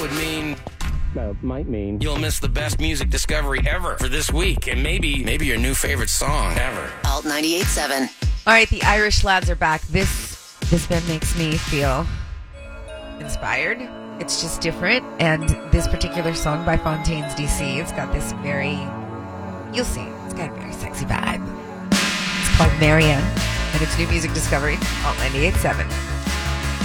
would mean might mean you'll miss the best music discovery ever for this week, and maybe your new favorite song ever. Alt 98.7. All right, the Irish Lads are back. This band makes me feel inspired. It's just different, and this particular song by Fontaines DC, it's got this very, you'll see, it's got a very sexy vibe. It's called Marianne, and it's new music discovery, Alt 98.7.